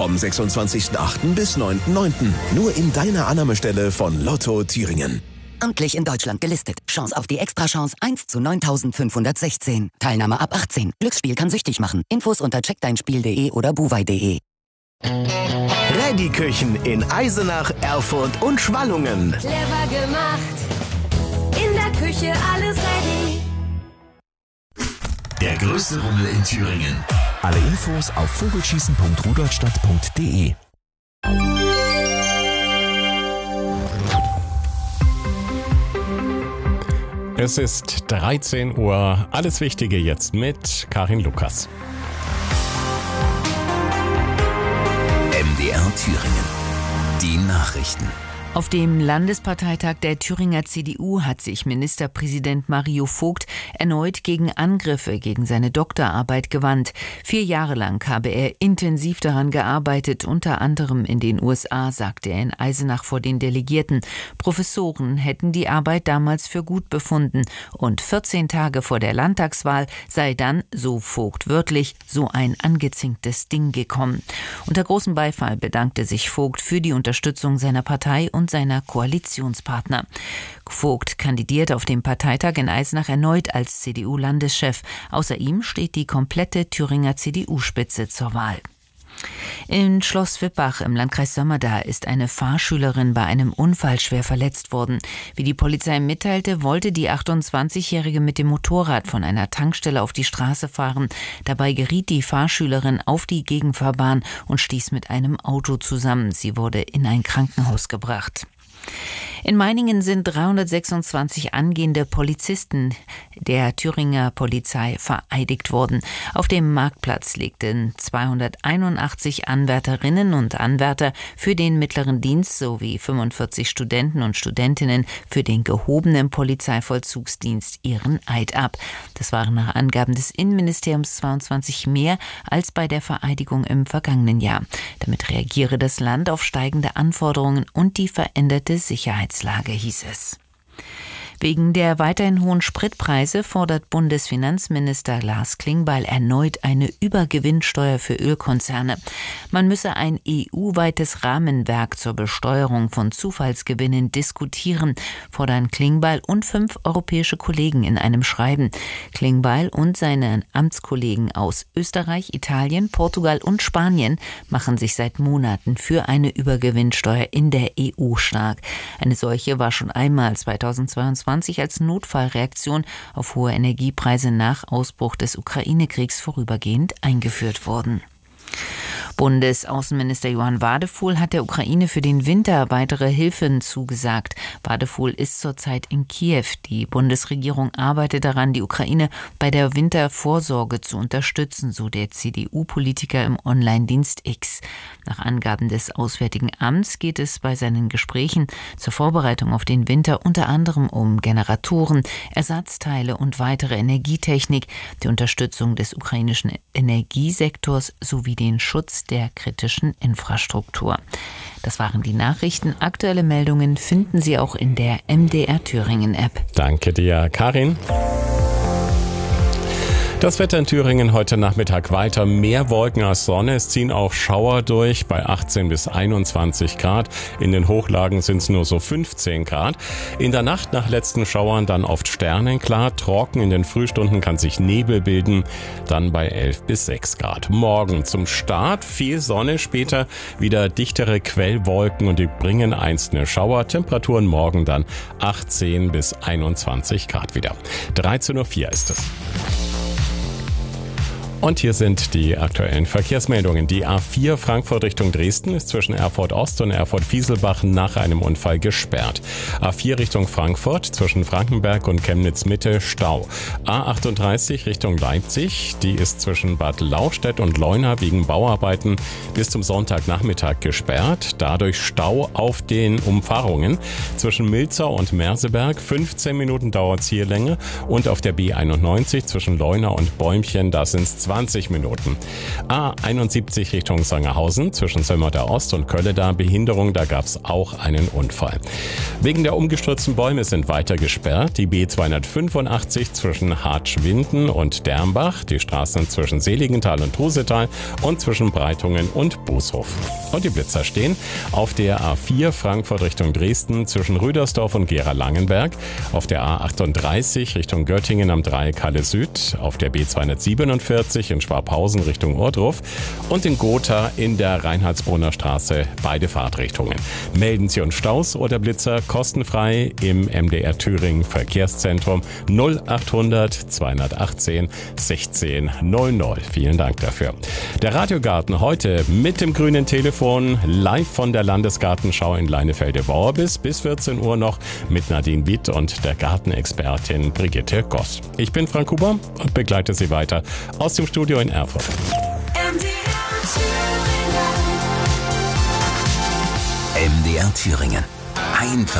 Vom 26.08. bis 9.09. Nur in deiner Annahmestelle von Lotto Thüringen. Amtlich in Deutschland gelistet. Chance auf die Extrachance 1 zu 9.516. Teilnahme ab 18. Glücksspiel kann süchtig machen. Infos unter checkdeinspiel.de oder buwei.de. Ready-Küchen in Eisenach, Erfurt und Schwallungen. Clever gemacht. In der Küche alles ready. Der größte Rummel in Thüringen. Alle Infos auf vogelschießen.rudolstadt.de. Es ist 13 Uhr. Alles Wichtige jetzt mit Karin Lukas. MDR Thüringen. Die Nachrichten. Auf dem Landesparteitag der Thüringer CDU hat sich Ministerpräsident Mario Vogt erneut gegen Angriffe gegen seine Doktorarbeit gewandt. 4 Jahre lang habe er intensiv daran gearbeitet, unter anderem in den USA, sagte er in Eisenach vor den Delegierten. Professoren hätten die Arbeit damals für gut befunden und 14 Tage vor der Landtagswahl sei dann, so Vogt wörtlich, so ein angezinktes Ding gekommen. Unter großem Beifall bedankte sich Vogt für die Unterstützung seiner Partei und seiner Koalitionspartner. Vogt kandidiert auf dem Parteitag in Eisenach erneut als CDU-Landeschef. Außer ihm steht die komplette Thüringer CDU-Spitze zur Wahl. In Schloss Wippach im Landkreis Sömmerda ist eine Fahrschülerin bei einem Unfall schwer verletzt worden. Wie die Polizei mitteilte, wollte die 28-Jährige mit dem Motorrad von einer Tankstelle auf die Straße fahren. Dabei geriet die Fahrschülerin auf die Gegenfahrbahn und stieß mit einem Auto zusammen. Sie wurde in ein Krankenhaus gebracht. In Meiningen sind 326 angehende Polizisten der Thüringer Polizei vereidigt worden. Auf dem Marktplatz legten 281 Anwärterinnen und Anwärter für den mittleren Dienst sowie 45 Studenten und Studentinnen für den gehobenen Polizeivollzugsdienst ihren Eid ab. Das waren nach Angaben des Innenministeriums 22 mehr als bei der Vereidigung im vergangenen Jahr. Damit reagiere das Land auf steigende Anforderungen und die veränderte Sicherheitslage, hieß es. Wegen der weiterhin hohen Spritpreise fordert Bundesfinanzminister Lars Klingbeil erneut eine Übergewinnsteuer für Ölkonzerne. Man müsse ein EU-weites Rahmenwerk zur Besteuerung von Zufallsgewinnen diskutieren, fordern Klingbeil und 5 europäische Kollegen in einem Schreiben. Klingbeil und seine Amtskollegen aus Österreich, Italien, Portugal und Spanien machen sich seit Monaten für eine Übergewinnsteuer in der EU stark. Eine solche war schon einmal 2022 als Notfallreaktion auf hohe Energiepreise nach Ausbruch des Ukraine-Kriegs vorübergehend eingeführt worden. Bundesaußenminister Johann Wadefuhl hat der Ukraine für den Winter weitere Hilfen zugesagt. Wadefuhl ist zurzeit in Kiew. Die Bundesregierung arbeitet daran, die Ukraine bei der Wintervorsorge zu unterstützen, so der CDU-Politiker im Online-Dienst X. Nach Angaben des Auswärtigen Amts geht es bei seinen Gesprächen zur Vorbereitung auf den Winter unter anderem um Generatoren, Ersatzteile und weitere Energietechnik, die Unterstützung des ukrainischen Energiesektors sowie den Schutz der kritischen Infrastruktur. Das waren die Nachrichten. Aktuelle Meldungen finden Sie auch in der MDR Thüringen App. Danke dir, Karin. Das Wetter in Thüringen heute Nachmittag weiter. Mehr Wolken als Sonne. Es ziehen auch Schauer durch bei 18 bis 21 Grad. In den Hochlagen sind es nur so 15 Grad. In der Nacht nach letzten Schauern dann oft sternenklar. Trocken in den Frühstunden kann sich Nebel bilden. Dann bei 11 bis 6 Grad. Morgen zum Start viel Sonne. Später wieder dichtere Quellwolken und die bringen einzelne Schauer. Temperaturen morgen dann 18 bis 21 Grad wieder. 13.04 Uhr ist es. Und hier sind die aktuellen Verkehrsmeldungen. Die A4 Frankfurt Richtung Dresden ist zwischen Erfurt Ost und Erfurt Fieselbach nach einem Unfall gesperrt. A4 Richtung Frankfurt zwischen Frankenberg und Chemnitz Mitte Stau. A38 Richtung Leipzig, die ist zwischen Bad Lauchstädt und Leuna wegen Bauarbeiten bis zum Sonntagnachmittag gesperrt. Dadurch Stau auf den Umfahrungen zwischen Milzau und Merseberg. 15 Minuten dauert es hier länger. Und auf der B91 zwischen Leuna und Bäumchen, da sind es 20 Minuten. A71 Richtung Sangerhausen zwischen Sömmerda Ost und Kölleda Behinderung, da gab es auch einen Unfall. Wegen der umgestürzten Bäume sind weiter gesperrt die B285 zwischen Hartschwinden und Dermbach, die Straßen zwischen Seligenthal und Trusetal und zwischen Breitungen und Bußhof. Und die Blitzer stehen auf der A4 Frankfurt Richtung Dresden zwischen Rüdersdorf und Gera-Langenberg, auf der A38 Richtung Göttingen am Dreieck Halle Süd, auf der B247 in Schwabhausen Richtung Ohrdruf und in Gotha in der Reinhardsbrunner Straße beide Fahrtrichtungen. Melden Sie uns Staus oder Blitzer kostenfrei im MDR Thüringen Verkehrszentrum 0800 218 16 00. Vielen Dank dafür. Der Radiogarten heute mit dem grünen Telefon live von der Landesgartenschau in Leinefelde-Worbis bis 14 Uhr noch mit Nadine Witt und der Gartenexpertin Brigitte Goss. Ich bin Frank Huber und begleite Sie weiter aus dem Studio in Erfurt. MDR Thüringen. Einfach